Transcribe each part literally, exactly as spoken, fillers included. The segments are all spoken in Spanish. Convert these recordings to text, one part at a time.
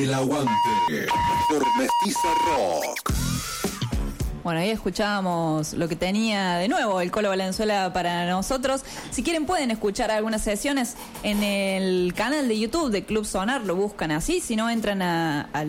El Aguante por Mestiza Rock. Bueno, ahí escuchábamos lo que tenía de nuevo el Colo Valenzuela para nosotros. Si quieren pueden escuchar algunas sesiones en el canal de YouTube de Club Sonar, lo buscan así. Si no, entran a, a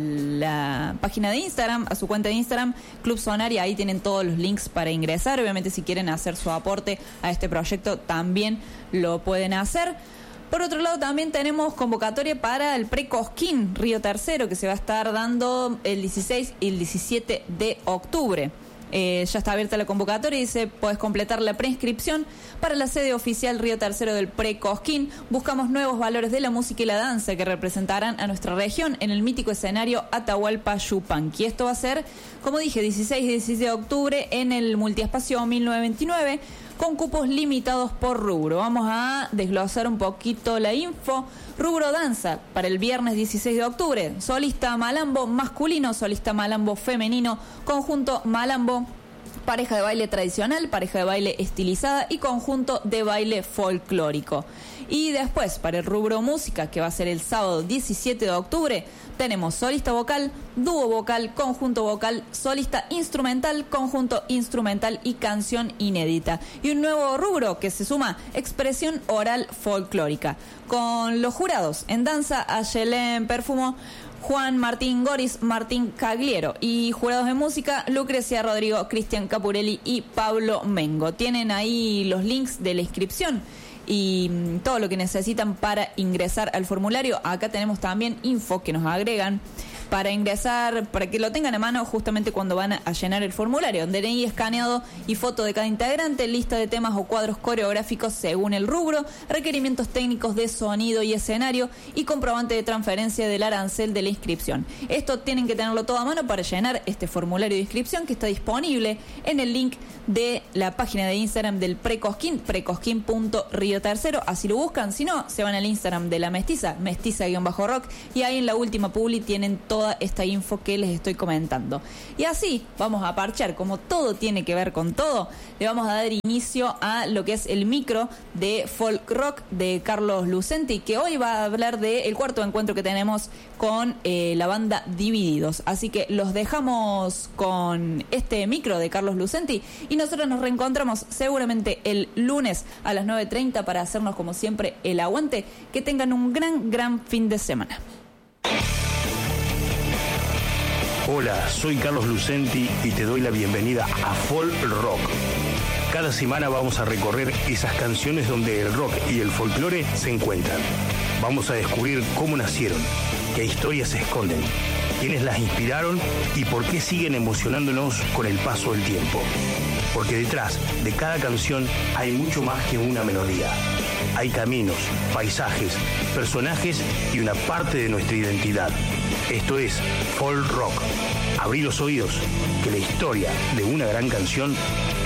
la página de Instagram, a su cuenta de Instagram, Club Sonar, y ahí tienen todos los links para ingresar. Obviamente, si quieren hacer su aporte a este proyecto, también lo pueden hacer. Por otro lado, también tenemos convocatoria para el Pre-Cosquín Río Tercero, que se va a estar dando el dieciséis y el diecisiete de octubre. Eh, ya está abierta la convocatoria y dice, puedes completar la preinscripción para la sede oficial Río Tercero del Pre-Cosquín. Buscamos nuevos valores de la música y la danza que representarán a nuestra región en el mítico escenario Atahualpa Yupanqui. Esto va a ser, como dije, dieciséis y diecisiete de octubre en el Multiespacio mil novecientos veintinueve, con cupos limitados por rubro. Vamos a desglosar un poquito la info. Rubro danza para el viernes dieciséis de octubre. Solista malambo masculino, solista malambo femenino, conjunto malambo, pareja de baile tradicional, pareja de baile estilizada y conjunto de baile folclórico. Y después, para el rubro música, que va a ser el sábado diecisiete de octubre, tenemos solista vocal, dúo vocal, conjunto vocal, solista instrumental, conjunto instrumental y canción inédita. Y un nuevo rubro que se suma, expresión oral folclórica. Con los jurados en danza, Ayelen Perfumo, Juan Martín Goris, Martín Cagliero, y jurados de música, Lucrecia Rodrigo, Cristian Capurelli y Pablo Mengo. Tienen ahí los links de la inscripción y todo lo que necesitan para ingresar al formulario. Acá tenemos también info que nos agregan para ingresar, para que lo tengan a mano justamente cuando van a llenar el formulario. D N I escaneado y foto de cada integrante, lista de temas o cuadros coreográficos según el rubro, requerimientos técnicos de sonido y escenario y comprobante de transferencia del arancel de la inscripción. Esto tienen que tenerlo todo a mano para llenar este formulario de inscripción, que está disponible en el link de la página de Instagram del Pre-Cosquín, precosquín punto río tercero. Así lo buscan. Si no, se van al Instagram de la Mestiza, mestiza-rock, y ahí en la última publi tienen todo toda esta info que les estoy comentando. Y así vamos a parchar, como todo tiene que ver con todo, le vamos a dar inicio a lo que es el micro de folk rock de Carlos Lucenti, que hoy va a hablar del cuarto encuentro que tenemos con eh, la banda Divididos. Así que los dejamos con este micro de Carlos Lucenti y nosotros nos reencontramos seguramente el lunes a las nueve treinta para hacernos como siempre el aguante. Que tengan un gran, gran fin de semana. Hola, soy Carlos Lucenti y te doy la bienvenida a Folk Rock. Cada semana vamos a recorrer esas canciones donde el rock y el folclore se encuentran. Vamos a descubrir cómo nacieron, qué historias se esconden, quiénes las inspiraron y por qué siguen emocionándonos con el paso del tiempo. Porque detrás de cada canción hay mucho más que una melodía. Hay caminos, paisajes, personajes y una parte de nuestra identidad. Esto es Folk Rock. Abrí los oídos, que la historia de una gran canción